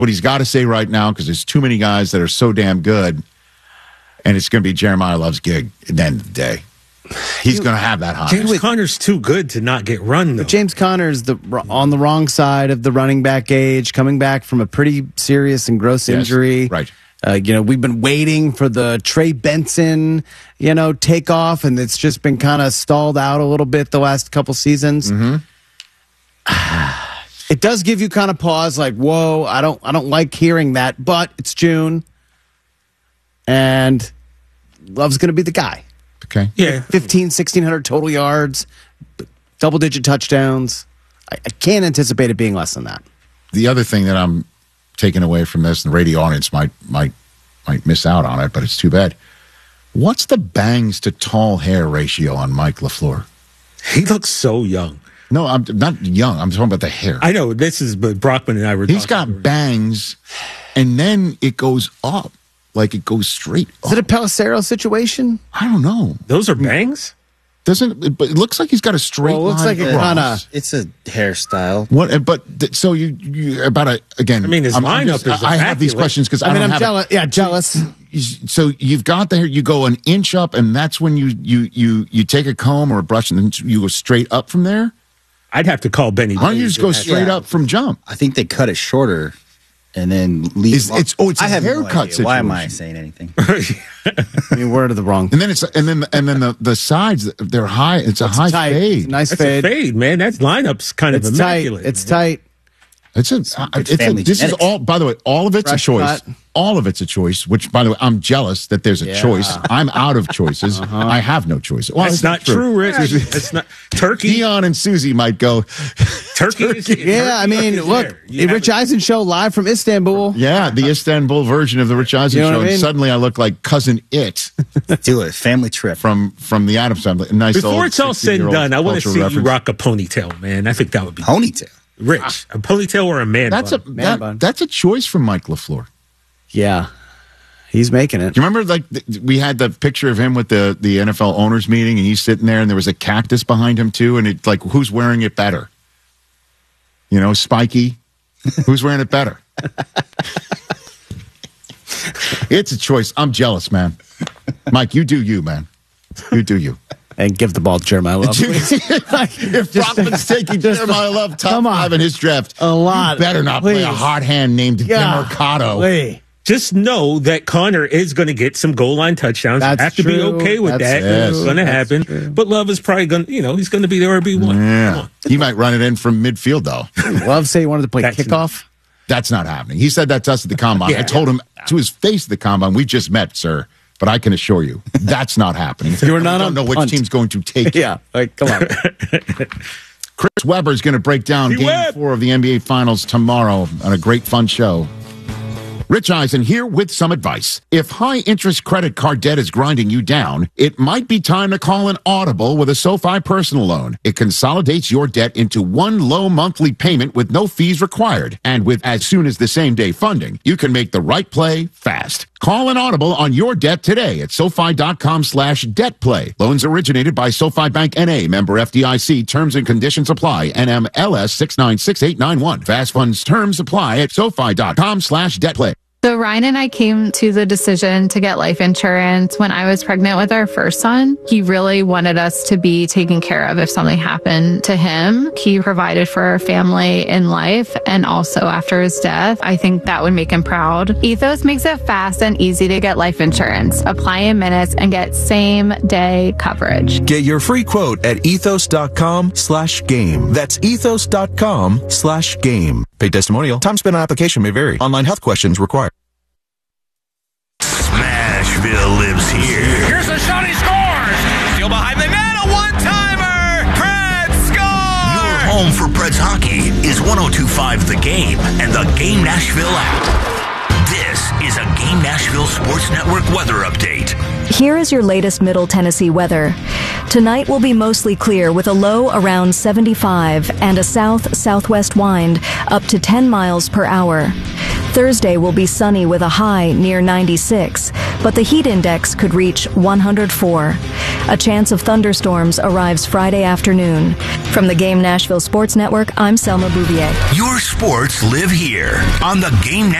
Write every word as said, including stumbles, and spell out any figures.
what he's got to say right now, because there's too many guys that are so damn good, and it's going to be Jeremiah Love's gig at the end of the day. He's going to have that high. James Conner's too good to not get run, though. But James Conner's the, on the wrong side of the running back age, coming back from a pretty serious and gross Yes, injury. right. Uh, you know, we've been waiting for the Trey Benson, you know, takeoff, and it's just been kind of stalled out a little bit the last couple seasons. Mm-hmm. It does give you kind of pause, like, whoa, I don't, I don't like hearing that, but it's June, and Love's going to be the guy. Okay. Yeah. fifteen, sixteen hundred total yards, double-digit touchdowns. I, I can't anticipate it being less than that. The other thing that I'm taking away from this, and the radio audience might might might miss out on it, but it's too bad. What's the bangs to tall hair ratio on Mike LaFleur? He looks so young. No, I'm not young. I'm talking about the hair. I know this is, but Brockman and I were. He's talking got bangs, and then it goes up, like it goes straight up. Is it a Pelissero situation? I don't know. Those are bangs. Doesn't it, but it looks like he's got a straight Well, it looks line like it across. kinda- It's a hairstyle. What? But th- so you, you about a again. I mean, his I'm- I'm lineup just- is I have these immaculate. questions because I, I mean, don't I'm have jealous. it. Yeah, jealous. So you've got the hair. You go an inch up, and that's when you you you you take a comb or a brush, and then you go straight up from there. I'd have to call Benny. Why don't you just go straight Yeah. up from jump? I think they cut it shorter and then leave. It's- it's- oh, it's a I have no haircut idea. Why am I situation. saying anything? I mean, we're to the wrong. And then it's and then and then the, the sides they're high. It's a It's high tight. fade. Nice That's fade. a fade, man. That lineup's kind It's of tight. immaculate. It's man. tight. It's a, It's it's a family this genetics. is all, by the way, all of it's Fresh a choice. cut. All of it's a choice, which, by the way, I'm jealous that there's a Yeah. choice. I'm out of choices. I have no choice. Well, That's it's not true, Rich. That's not turkey. Dion and Susie might go, Turkey. is- Yeah, I mean, turkey is look, there. You Rich have it. Eisen show live from Istanbul. yeah, the Istanbul version of the Rich Eisen You know show. what I mean? And suddenly I look like Cousin It Do it. Family trip. from, from the Addams Family. A nice Before old it's all said and sixty-year-old done, I want to cultural see you reference. rock a ponytail, man. I think that would be Ponytail. rich. A ponytail or a man That's a bun. Man that, bun. that's a choice from Mike LaFleur. Yeah, he's making it. Do you remember, like, th- we had the picture of him with the, the N F L owners meeting, and he's sitting there, and there was a cactus behind him, too, and it's like, who's wearing it better? You know, Spiky? Who's wearing it better? It's a choice. I'm jealous, man. Mike, you do you, man. You do you. And give the ball to Jeremiah Love. If Brockman's taking Jeremiah Love top come on. five in his draft, A lot. you better not play a Please. hot hand named Yeah. Demercado. Hey, Just know that Connor is going to get some goal line touchdowns. That's You have to be true. okay with That's that. true. It's going to That's happen. true. But Love is probably going to, you know, he's going to be the R B one. Come Yeah. on. He might run it in from midfield, though. Love say he wanted to play That's kickoff. That's not happening. He said that to us at the combine. Yeah. I told him to his face at the combine, we just met, sir. But I can assure you, that's not happening. You are not I don't on know which punt. team's going to take you. Yeah, like come on. Chris Webber is going to break down He game Webb. four of the N B A Finals tomorrow on a great fun show. Rich Eisen here with some advice. If high-interest credit card debt is grinding you down, it might be time to call an Audible with a SoFi personal loan. It consolidates your debt into one low monthly payment with no fees required. And with as soon as the same-day funding, you can make the right play fast. Call an Audible on your debt today at SoFi.com slash debt play. Loans originated by SoFi Bank N A, member F D I C. Terms and conditions apply. N M L S six nine six eight nine one. Fast funds terms apply at SoFi.com slash debt play. So Ryan and I came to the decision to get life insurance when I was pregnant with our first son. He really wanted us to be taken care of if something happened to him. He provided for our family in life and also after his death. I think that would make him proud. Ethos makes it fast and easy to get life insurance. Apply in minutes and get same day coverage. Get your free quote at ethos.com slash game. That's ethos.com slash game. Paid testimonial. Time spent on application may vary. Online health questions required. Smashville lives here. Here's a shot, he scores! Still behind the net, a one-timer! Preds score! Your home for Preds hockey is one oh two point five The Game and the Game Nashville app. This is a Game Nashville Sports Network weather update. Here is your latest Middle Tennessee weather. Tonight will be mostly clear with a low around seventy-five and a south-southwest wind up to ten miles per hour. Thursday will be sunny with a high near ninety-six, but the heat index could reach one hundred four. A chance of thunderstorms arrives Friday afternoon. From the Game Nashville Sports Network, I'm Selma Bouvier. Your sports live here on the Game